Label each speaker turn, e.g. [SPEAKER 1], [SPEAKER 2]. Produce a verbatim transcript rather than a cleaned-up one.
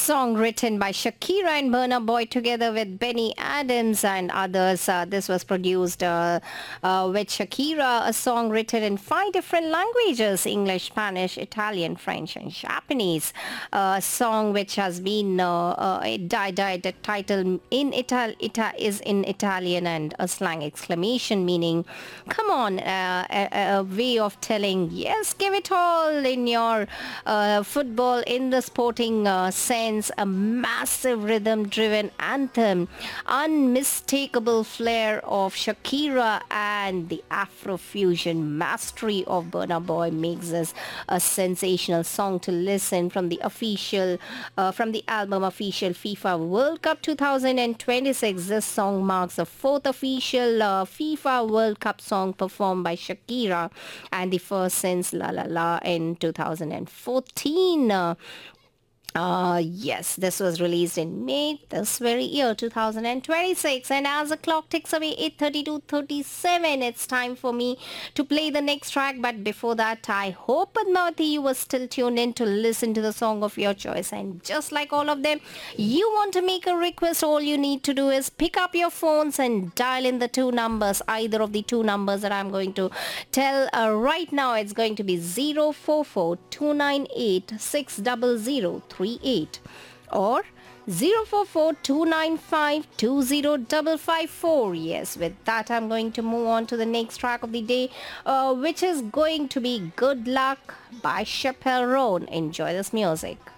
[SPEAKER 1] song written by Shakira and Burna Boy together with Benny Adams and others. Uh, this was produced uh, uh, with Shakira, a song written in five different languages: English, Spanish, Italian, French, and Japanese. A song which has been uh, uh, di- di- the title in Ital- Ita- is in Italian and a slang exclamation meaning, come on, uh, a, a way of telling, yes, give it all in your uh, football, in the sporting uh, sense, a massive rhythm-driven anthem, unmistakable flair of Shakira and the Afrofusion mastery of Burna Boy makes this a sensational song to listen from the official, uh, from the album official FIFA World Cup two thousand twenty-six. This song marks the fourth official uh, FIFA World Cup song performed by Shakira and the first since La La La in two thousand fourteen. Uh, uh, yes, this was released in May this very year, two thousand twenty-six. And as the clock ticks away, eight thirty-two thirty-seven, it's time for me to play the next track. But before that, I hope, Padmavati, you were still tuned in to listen to the song of your choice. And just like all of them, you want to make a request, all you need to do is pick up your phones and dial in the two numbers, either of the two numbers that I'm going to tell uh, right now. It's going to be zero four four two nine eight six zero zero three eight or zero four four two nine five two zero five five four. Yes, with that, I'm going to move on to the next track of the day, uh, which is going to be Good Luck by Chappelle Roan. Enjoy this music.